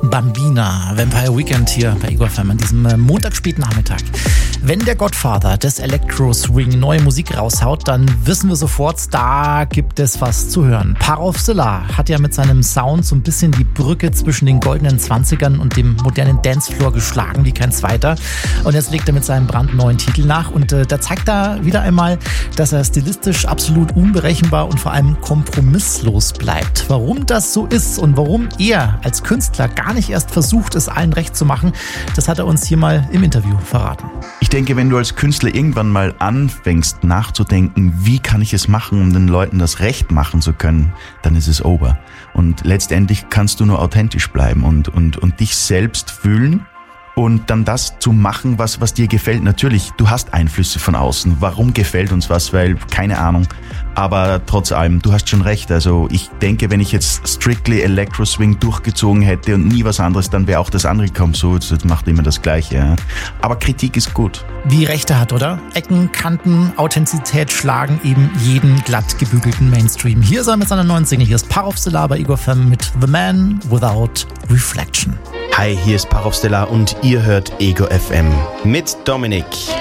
Bambina, Vampire Weekend hier bei Ego FM an diesem Montagsspätnachmittag. Wenn der Godfather des Electro Swing neue Musik raushaut, dann wissen wir sofort, da gibt es was zu hören. Parov Silla hat ja mit seinem Sound so ein bisschen die Brücke zwischen den goldenen 20ern und dem modernen Dancefloor geschlagen wie kein zweiter. Und jetzt legt er mit seinem brandneuen Titel nach und da zeigt er wieder einmal, dass er stilistisch absolut unberechenbar und vor allem kompromisslos bleibt. Warum das so ist und warum er als Künstler gar nicht erst versucht, es allen recht zu machen, das hat er uns hier mal im Interview verraten. Ich denke, wenn du als Künstler irgendwann mal anfängst nachzudenken, wie kann ich es machen, um den Leuten das Recht machen zu können, dann ist es over. Und letztendlich kannst du nur authentisch bleiben und dich selbst fühlen und dann das zu machen, was dir gefällt. Natürlich, du hast Einflüsse von außen. Warum gefällt uns was? Weil, keine Ahnung. Aber trotz allem, du hast schon recht. Also ich denke, wenn ich jetzt strictly Electro Swing durchgezogen hätte und nie was anderes, dann wäre auch das andere gekommen. So, jetzt macht immer das Gleiche. Ja. Aber Kritik ist gut. Wie recht er hat, oder? Ecken, Kanten, Authentizität schlagen eben jeden glatt gebügelten Mainstream. Hier ist er mit seiner neuen Single. Hier ist Parov Silla bei Ego FM mit The Man Without Reflection. Hi, hier ist Parov Silla und ihr hört Ego FM mit Dominik.